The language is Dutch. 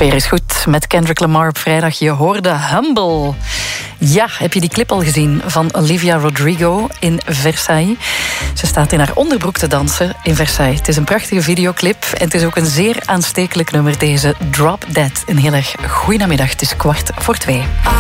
sfeer is goed met Kendrick Lamar op vrijdag. Je hoorde Humble. Ja, heb je die clip al gezien van Olivia Rodrigo in Versailles? Ze staat in haar onderbroek te dansen in Versailles. Het is een prachtige videoclip en het is ook een zeer aanstekelijk nummer, deze Drop Dead. Een heel erg goeie namiddag, het is 1:15.